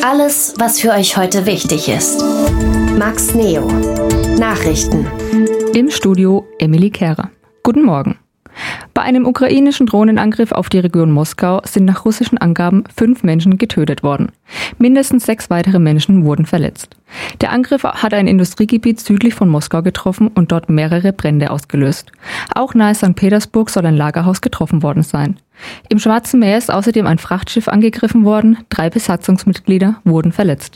Alles, was für euch heute wichtig ist. Max Neo. Nachrichten. Im Studio Emily Kehrer. Guten Morgen. Bei einem ukrainischen Drohnenangriff auf die Region Moskau sind nach russischen Angaben 5 Menschen getötet worden. Mindestens 6 weitere Menschen wurden verletzt. Der Angriff hat ein Industriegebiet südlich von Moskau getroffen und dort mehrere Brände ausgelöst. Auch nahe St. Petersburg soll ein Lagerhaus getroffen worden sein. Im Schwarzen Meer ist außerdem ein Frachtschiff angegriffen worden. 3 Besatzungsmitglieder wurden verletzt.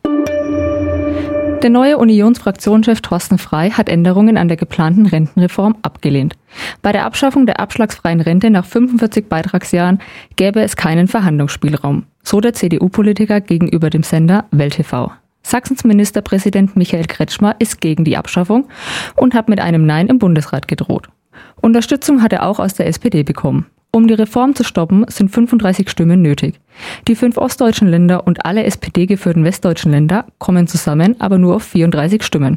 Der neue Unionsfraktionschef Thorsten Frey hat Änderungen an der geplanten Rentenreform abgelehnt. Bei der Abschaffung der abschlagsfreien Rente nach 45 Beitragsjahren gäbe es keinen Verhandlungsspielraum, so der CDU-Politiker gegenüber dem Sender Welt TV. Sachsens Ministerpräsident Michael Kretschmer ist gegen die Abschaffung und hat mit einem Nein im Bundesrat gedroht. Unterstützung hat er auch aus der SPD bekommen. Um die Reform zu stoppen, sind 35 Stimmen nötig. Die 5 ostdeutschen Länder und alle SPD-geführten westdeutschen Länder kommen zusammen, aber nur auf 34 Stimmen.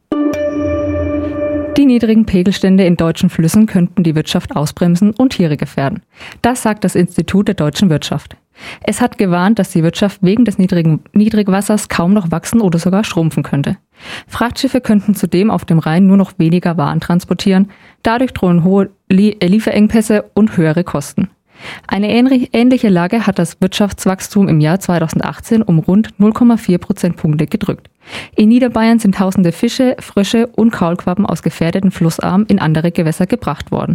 Die niedrigen Pegelstände in deutschen Flüssen könnten die Wirtschaft ausbremsen und Tiere gefährden. Das sagt das Institut der deutschen Wirtschaft. Es hat gewarnt, dass die Wirtschaft wegen des Niedrigwassers kaum noch wachsen oder sogar schrumpfen könnte. Frachtschiffe könnten zudem auf dem Rhein nur noch weniger Waren transportieren. Dadurch drohen hohe Lieferengpässe und höhere Kosten. Eine ähnliche Lage hat das Wirtschaftswachstum im Jahr 2018 um rund 0,4 Prozentpunkte gedrückt. In Niederbayern sind tausende Fische, Frösche und Kaulquappen aus gefährdeten Flussarmen in andere Gewässer gebracht worden.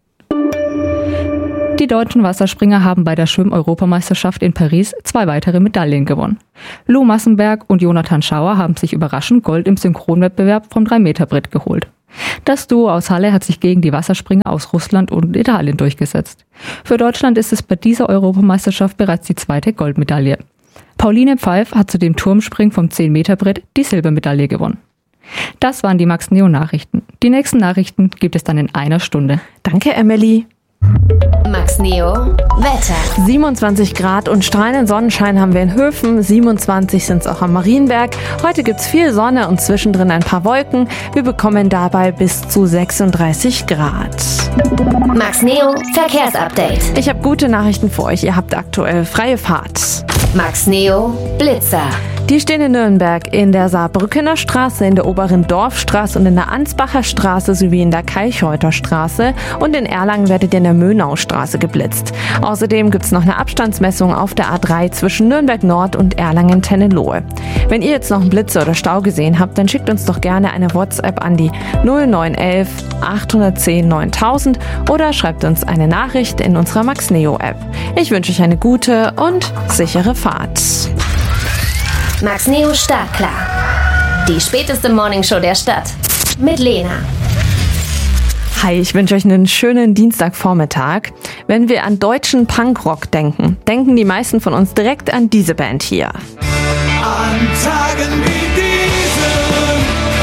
Die deutschen Wasserspringer haben bei der Schwimm-Europameisterschaft in Paris 2 weitere Medaillen gewonnen. Lou Massenberg und Jonathan Schauer haben sich überraschend Gold im Synchronwettbewerb vom 3-Meter-Brett geholt. Das Duo aus Halle hat sich gegen die Wasserspringer aus Russland und Italien durchgesetzt. Für Deutschland ist es bei dieser Europameisterschaft bereits die 2. Goldmedaille. Pauline Pfeif hat zu dem Turmspringen vom 10-Meter-Brett die Silbermedaille gewonnen. Das waren die Max Neo Nachrichten. Die nächsten Nachrichten gibt es dann in einer Stunde. Danke, Emily. Max Neo. Wetter. 27 Grad und strahlenden Sonnenschein haben wir in Höfen, 27 sind es auch am Marienberg. Heute gibt's viel Sonne und zwischendrin ein paar Wolken. Wir bekommen dabei bis zu 36 Grad. Max Neo. Verkehrsupdate. Ich habe gute Nachrichten für euch. Ihr habt aktuell freie Fahrt. Max Neo. Blitzer. Die stehen in Nürnberg in der Saarbrückener Straße, in der Oberen Dorfstraße und in der Ansbacher Straße sowie in der Kalchhäuter Straße. Und in Erlangen werdet ihr in der Mönaustraße geblitzt. Außerdem gibt es noch eine Abstandsmessung auf der A3 zwischen Nürnberg Nord und Erlangen-Tennelohe. Wenn ihr jetzt noch einen Blitzer oder Stau gesehen habt, dann schickt uns doch gerne eine WhatsApp an die 0911 810 9000 oder schreibt uns eine Nachricht in unserer Max Neo App. Ich wünsche euch eine gute und sichere Fahrt. Max Neo startklar. Die späteste Morningshow der Stadt. Mit Lena. Hi, ich wünsche euch einen schönen Dienstagvormittag. Wenn wir an deutschen Punkrock denken, denken die meisten von uns direkt an diese Band hier. An Tagen wie diesen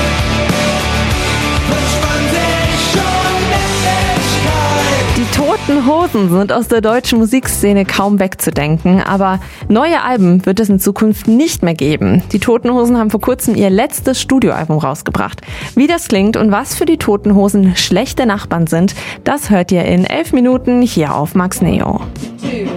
wünscht man sich schon Endlichkeit. Die Toten Hosen sind aus der deutschen Musikszene kaum wegzudenken, aber neue Alben wird es in Zukunft nicht mehr geben. Die Toten Hosen haben vor kurzem ihr letztes Studioalbum rausgebracht. Wie das klingt und was für die Toten Hosen schlechte Nachbarn sind, das hört ihr in 11 Minuten hier auf Max Neo.